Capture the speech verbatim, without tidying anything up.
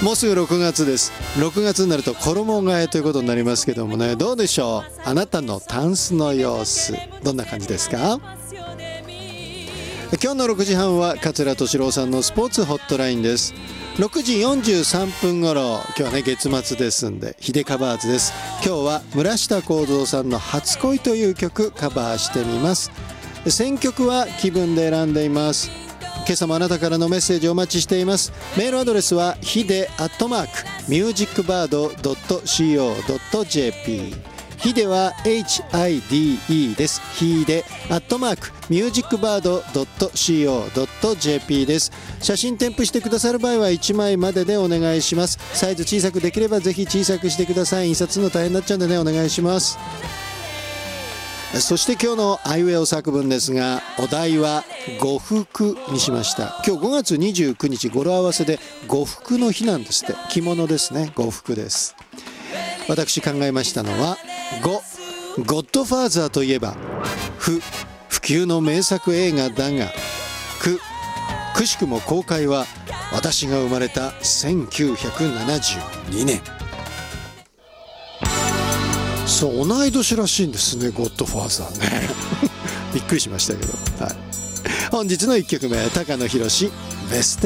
もうすぐろくがつです。ろくがつになると衣替えということになりますけどもね、どうでしょう、あなたのタンスの様子どんな感じですか？今日のろくじはんは桂敏郎さんのスポーツホットラインです。ろくじよんじゅうさんぷん頃、今日はね月末ですんでヒデカバーズです。今日は村下幸三さんの初恋という曲カバーしてみます。選曲は気分で選んでいます。今朝もあなたからのメッセージをお待ちしています。メールアドレスはヒデアットマークミュージックバードドットシーオードットジェーピー、ヒデは エイチアイディーイー です。ヒデアットマークミュージックバードドットシーオードットジェーピー です。写真添付してくださる場合はいちまいまででお願いします。サイズ小さくできればぜひ小さくしてください。印刷するの大変になっちゃうんでね、お願いします。そして今日のアイウェオ作文ですが、お題は呉服にしました。今日ごがつにじゅうくにち語呂合わせで呉服の日なんですって。着物ですね、呉服です。私考えましたのは、ゴゴッドファーザーといえば不不朽の名作映画だが、くくしくも公開は私が生まれたせんきゅうひゃくななじゅうにねん。そう、同い年らしいんですね、ゴッドファーザーねびっくりしましたけど、はい、本日のいっきょくめ、高野宏ベスト